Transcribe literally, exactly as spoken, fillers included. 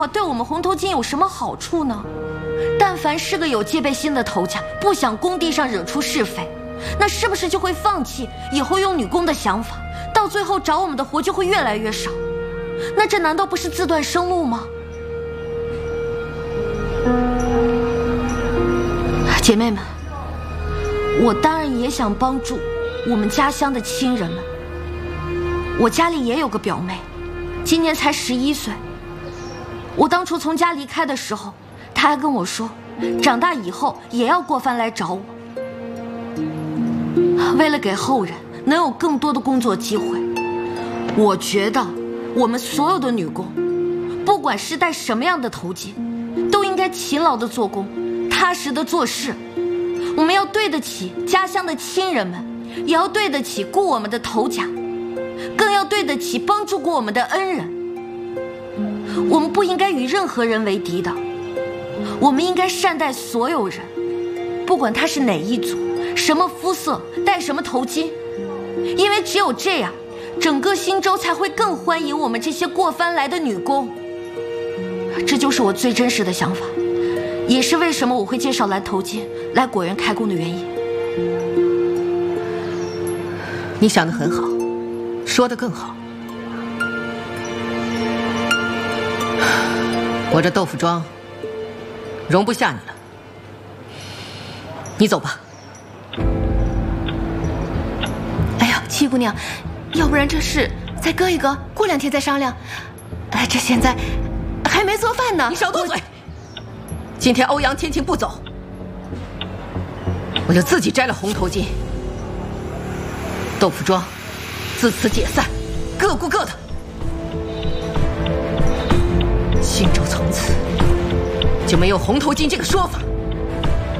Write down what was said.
对我们红头巾有什么好处呢？但凡是个有戒备心的头家，不想工地上惹出是非，那是不是就会放弃以后用女工的想法？到最后找我们的活就会越来越少。那这难道不是自断生路吗？姐妹们，我当然也想帮助我们家乡的亲人们。我家里也有个表妹，今年才十一岁。我当初从家离开的时候，她还跟我说，长大以后也要过番来找我。为了给后人能有更多的工作机会，我觉得我们所有的女工，不管是戴什么样的头巾，都应该勤劳的做工，踏实的做事。我们要对得起家乡的亲人们，也要对得起雇我们的头家，更要对得起帮助过我们的恩人。我们不应该与任何人为敌的，我们应该善待所有人，不管他是哪一族，什么肤色，戴什么头巾，因为只有这样，整个新州才会更欢迎我们这些过番来的女工。这就是我最真实的想法，也是为什么我会介绍蓝头巾来果园开工的原因。 你想得很好，说得更好。我这豆腐庄容不下你了，你走吧。 哎呀，七姑娘，要不然这事再搁一搁，过两天再商量。哎，这现在还没做饭呢。 你少多嘴！今天欧阳天晴不走，我就自己摘了红头巾。豆腐庄自此解散，各顾各的。新州从此就没有红头巾这个说法。